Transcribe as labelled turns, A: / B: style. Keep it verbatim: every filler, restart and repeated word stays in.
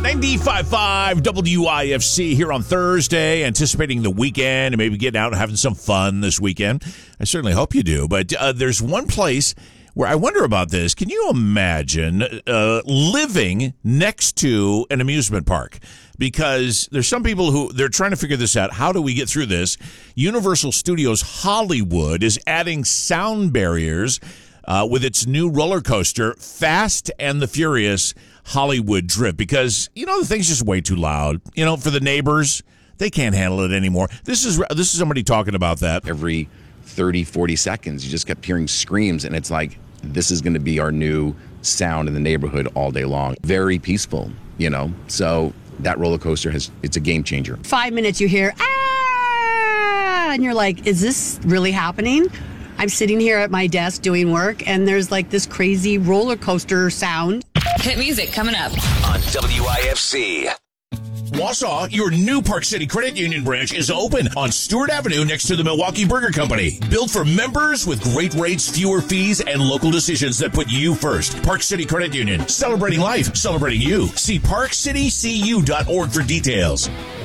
A: ninety-five point five W I F C here on Thursday, anticipating the weekend and maybe getting out and having some fun this weekend. I certainly hope you do. But uh, there's one place where I wonder about this. Can you imagine uh, living next to an amusement park? Because there's some people who they're trying to figure this out. How do we get through this? Universal Studios Hollywood is adding sound barriers uh, with its new roller coaster, Fast and the Furious Hollywood Drift, because, you know, the thing's just way too loud. You know, for the neighbors, they can't handle it anymore. This is this is somebody talking about that.
B: Every thirty, forty seconds, you just kept hearing screams, and it's like, this is going to be our new sound in the neighborhood all day long. Very peaceful, you know, so that roller coaster has, it's a game changer.
C: Five minutes you hear, ah, and you're like, is this really happening? I'm sitting here at my desk doing work, and there's like this crazy roller coaster sound.
D: Hit music coming up
E: on W I F C.
A: Wausau, your new Park City Credit Union branch is open on Stewart Avenue next to the Milwaukee Burger Company. Built for members with great rates, fewer fees, and local decisions that put you first. Park City Credit Union, celebrating life, celebrating you. See park city c u dot org for details.